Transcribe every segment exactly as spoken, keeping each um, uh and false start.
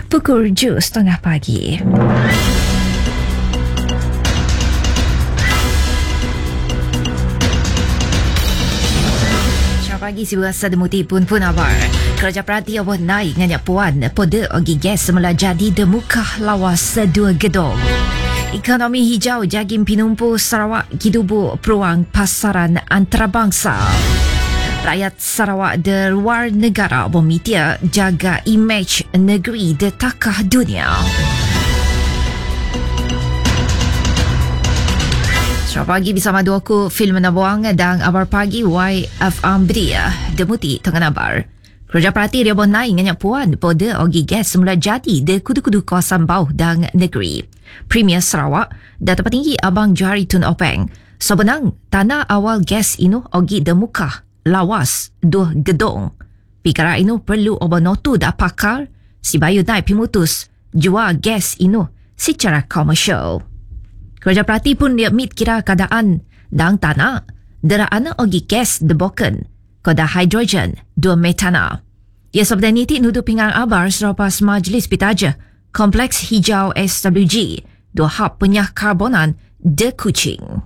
Pukul tujuh setengah pagi. Pagi si berasa demuti pun pun abar. Kerja perhati awak naik nganyak puan pada ogi gas semula jadi demukah lawas dua gedung. Ekonomi hijau jagim pinumpu Sarawak kidubu peluang pasaran antarabangsa. Rakyat Sarawak di luar negara bermitia jaga imej negeri di takah dunia. Selamat pagi bersama dua ku Film Nabuang dan abar pagi Y F M Beria demuti tengah abar. Kerja perhati dia bonai nganyak puan pada ogi gas semula jadi di kudu-kudu kawasan bawah dan negeri. Premier Sarawak Dato' Petinggi Abang Johari Tun Openg sebenang tanah awal gas inu ogi demukah lawas dua gedung. Pikara inu perlu obonotu da pakar si bayu naik pimutus jual gas inu secara komersial. Kerja perhati pun dia mit kira keadaan dan tanah deraan ogi gas deboken koda hidrogen dua metana. Ia sebab niti nudu pingang abar selepas majlis pitaja Kompleks Hijau S W G dua hab penyah karbonan de Kuching.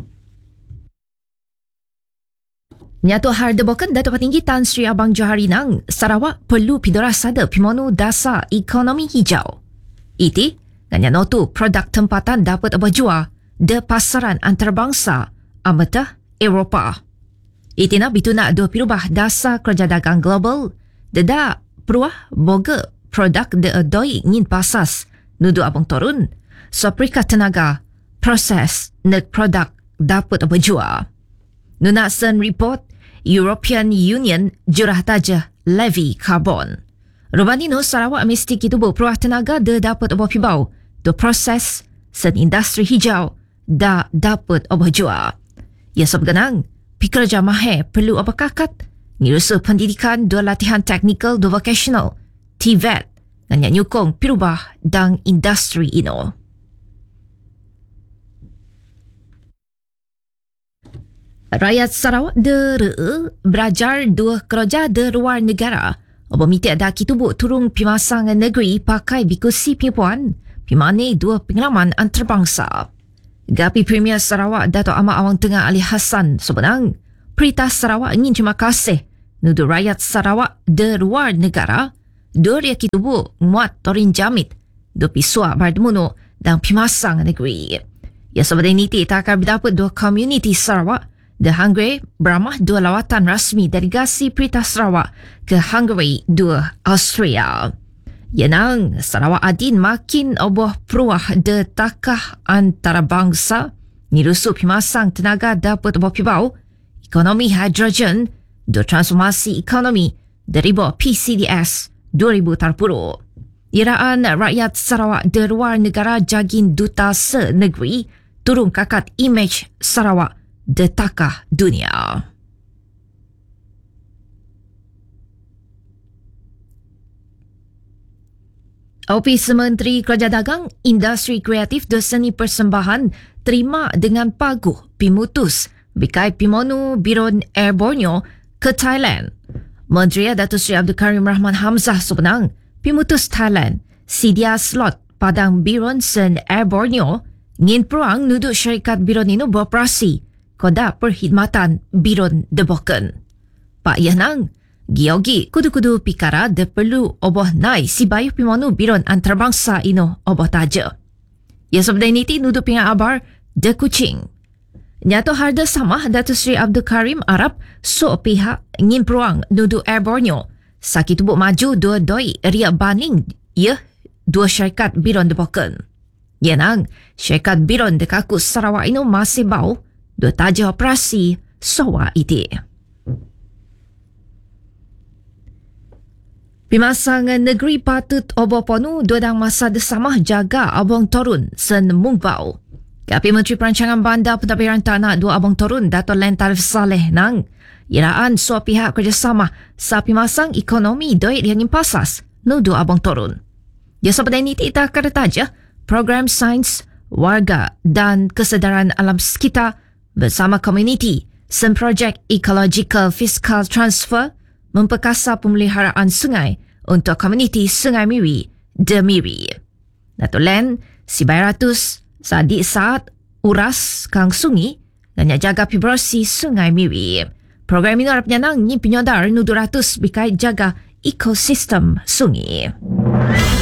Nyatu har deboken Dato' Petinggi Tan Sri Abang Johari Nang Sarawak perlu pidora sada pimonu dasar ekonomi hijau. Iti nganya notu produk tempatan dapat berjual de pasaran antarabangsa amata Eropah. Itina bituna dua pirubah dasar kerja dagang global deda peruah boga produk de doi ngin pasas nudu abang turun so perikat tenaga proses nek produk dapat berjual. Nuna sen report European Union jurah taja levy karbon. Rubanino Sarawak mesti kitubu peruah tenaga de dapat berpibau do proses sen industri hijau da dapat berjual. Ya sebenarnya pekerja mahir perlu berkakat nirusu pendidikan dua latihan teknikal dua vocational T V E T dengan nyukong pirubah dan industri ino. Rakyat Sarawak de belajar dua kerja de luar negara berminta dah kitubu turun pimasang negeri pakai bikusi pipuan pimane dua pengalaman antarabangsa. Gapi Premier Sarawak Dato' Ahmad Awang Tengah Ali Hassan sebenang Perintah Sarawak ingin terima kasih nudu rakyat Sarawak di luar negara dua dia kitubu muat torin jamit do pisua bardemunu dan pimasang negeri. Ya sebenarnya niti tak akan berdapat dua komuniti Sarawak di Hungary beramah dua lawatan rasmi delegasi Perintah Sarawak ke Hungary dua Austria. Yenang Sarawak adin makin oboh peruah de takah antarabangsa nirusu pimasang tenaga dapat berpibau ekonomi hidrogen do transformasi ekonomi dari bawah P C D S dua ribu tiga puluh. Iraan rakyat Sarawak di luar negara jagin duta senegeri turun kakat imej Sarawak di takah dunia. Ofis Menteri Kerja Dagang, Industri Kreatif dan Seni Persembahan terima dengan paguh pimutus bikai pimonu Biron Air Borneo ke Thailand. Menteri Datuk Seri Abdul Karim Rahman Hamzah sebenang pimutus Thailand sedia slot padang Biron sen Air Borneo ngin peruang nuduk syarikat Biron ini beroperasi koda perkhidmatan Biron deboken. Pak Yanang Giogi kudu-kudu pikara de perlu oboh nai si bayu pimonu Biron antarabangsa ino oboh taja. Ya sebenarnya niti nudu pinga abar de Kuching. Nyato harda sama Datuk Seri Abdul Karim Arab so pihak ngin peruang nudu Air Borneo sakit tubuk maju dua doi ria baning ya dua syarikat Biron deboken. Yenang syarikat Biron de kaku Sarawak ino masih bau dua taja operasi sowa iti. Pimasang negeri patut oboh ponu dua dang masa desamah jaga abang torun sen mungbau. Kapi Menteri Perancangan Bandar Pentadbiran Tanah dua abang torun Dato' Len Tarif Saleh nang iraan so pihak kerjasama sa pimasang ekonomi doit yang impasas no dua abang torun. Dia sebenarnya ini tak keretaja program sains warga dan kesedaran alam sekitar bersama komuniti sen projek ecological fiscal transfer memperkasa pemeliharaan sungai untuk komuniti Sungai Miri de Miri. Dato' Len, si bayaratus sadik saat uras kang sungi dan jaga pi bersih sungai Miri. Program ini harap nyanang ni penyodar nu dua ratus berkait jaga ekosistem sungi.